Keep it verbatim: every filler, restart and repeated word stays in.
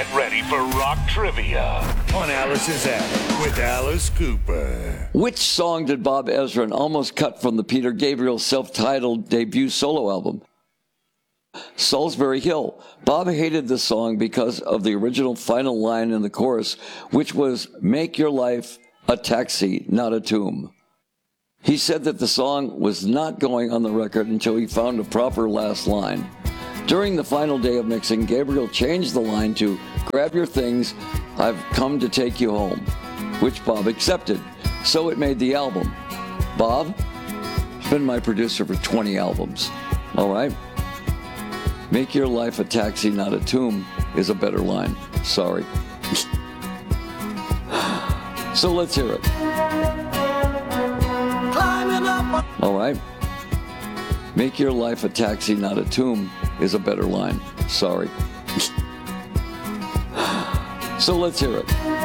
Get ready for rock trivia on Alice's Attic with Alice Cooper. Which song did Bob Ezrin almost cut from the Peter Gabriel self-titled debut solo album? Salisbury Hill. Bob hated the song because of the original final line in the chorus, which was, "Make your life a taxi, not a tomb." He said that the song was not going on the record until he found a proper last line. During the final day of mixing, Gabriel changed the line to, "Grab your things, I've come to take you home," which Bob accepted. So it made the album. Bob, he's been my producer for twenty albums. All right? "Make your life a taxi, not a tomb" is a better line. Sorry. So let's hear it. All right? "Make your life a taxi, not a tomb" is a better line. Sorry. So let's hear it.